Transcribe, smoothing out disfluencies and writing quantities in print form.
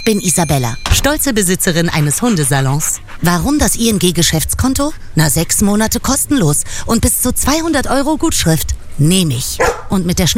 bin Isabella, stolze Besitzerin eines Hundesalons. Warum das ING-Geschäftskonto? 6 Monate kostenlos und bis zu 200 € Gutschrift. Nehme ich. Und mit der